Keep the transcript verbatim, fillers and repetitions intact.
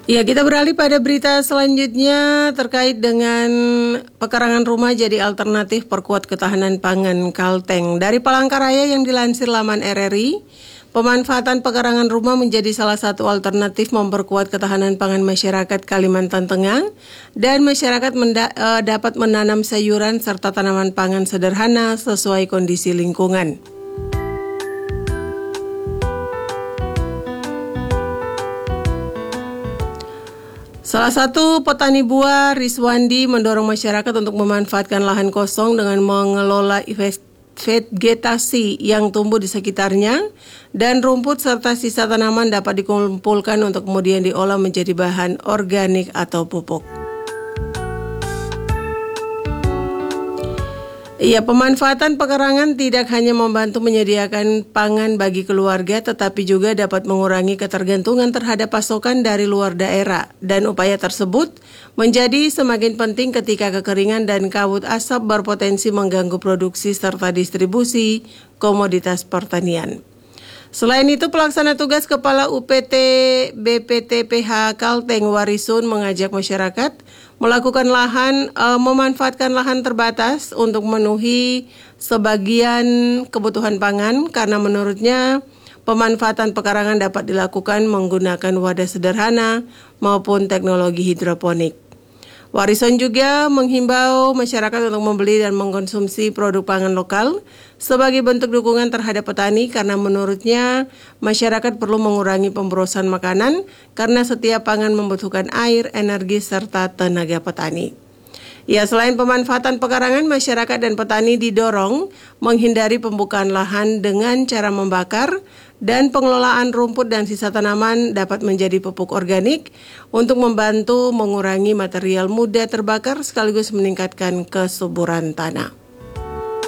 Ya, kita beralih pada berita selanjutnya terkait dengan pekarangan rumah jadi alternatif perkuat ketahanan pangan Kalteng. Dari Palangkaraya yang dilansir laman R R I, pemanfaatan pekarangan rumah menjadi salah satu alternatif memperkuat ketahanan pangan masyarakat Kalimantan Tengah dan masyarakat menda- eh, dapat menanam sayuran serta tanaman pangan sederhana sesuai kondisi lingkungan. Salah satu petani buah, Rizwandi, mendorong masyarakat untuk memanfaatkan lahan kosong dengan mengelola vegetasi yang tumbuh di sekitarnya dan rumput serta sisa tanaman dapat dikumpulkan untuk kemudian diolah menjadi bahan organik atau pupuk. Iya, pemanfaatan pekarangan tidak hanya membantu menyediakan pangan bagi keluarga, tetapi juga dapat mengurangi ketergantungan terhadap pasokan dari luar daerah. Dan upaya tersebut menjadi semakin penting ketika kekeringan dan kabut asap berpotensi mengganggu produksi serta distribusi komoditas pertanian. Selain itu, pelaksana tugas Kepala U P T B P T P H Kalteng Warisun mengajak masyarakat melakukan lahan, e, memanfaatkan lahan terbatas untuk memenuhi sebagian kebutuhan pangan karena menurutnya pemanfaatan pekarangan dapat dilakukan menggunakan wadah sederhana maupun teknologi hidroponik. Warisun juga menghimbau masyarakat untuk membeli dan mengkonsumsi produk pangan lokal sebagai bentuk dukungan terhadap petani karena menurutnya masyarakat perlu mengurangi pemborosan makanan karena setiap pangan membutuhkan air, energi, serta tenaga petani. Ya, selain pemanfaatan pekarangan, masyarakat dan petani didorong menghindari pembukaan lahan dengan cara membakar dan pengelolaan rumput dan sisa tanaman dapat menjadi pupuk organik untuk membantu mengurangi material mudah terbakar sekaligus meningkatkan kesuburan tanah.